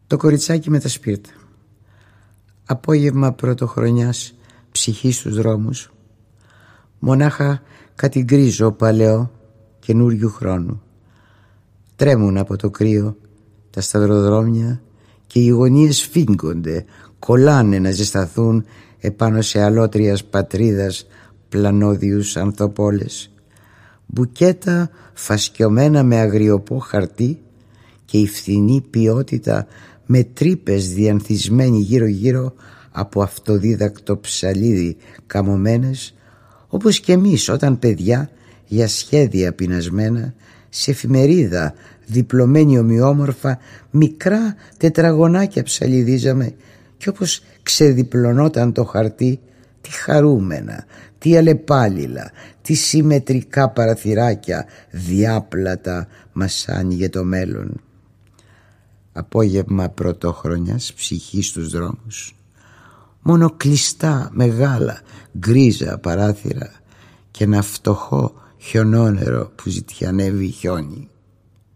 Το κοριτσάκι με τα σπίρτα. Απόγευμα πρωτοχρονιάς, ψυχή στους δρόμους. Μονάχα κάτι γκρίζο παλαιό καινούριου χρόνου. Τρέμουν από το κρύο τα σταυροδρόμια και οι γωνίες φίγγονται, κολλάνε να ζεσταθούν επάνω σε αλότριας πατρίδας πλανόδιους ανθοπόλες. Μπουκέτα φασκιωμένα με αγριοπό χαρτί και η φθηνή ποιότητα με τρύπες διανθισμένη γύρω γύρω από αυτοδίδακτο ψαλίδι καμωμένες, όπως και εμείς όταν παιδιά για σχέδια πεινασμένα σε εφημερίδα διπλωμένη ομοιόμορφα μικρά τετραγωνάκια ψαλιδίζαμε, και όπως ξεδιπλωνόταν το χαρτί, τι χαρούμενα, τι αλλεπάλληλα, τι συμμετρικά παραθυράκια διάπλατα μας άνοιγε το μέλλον. Απόγευμα πρωτόχρονιας, ψυχή στους δρόμους. Μόνο κλειστά μεγάλα γκρίζα παράθυρα και ένα φτωχό χιονόνερο που ζητιανεύει χιόνι.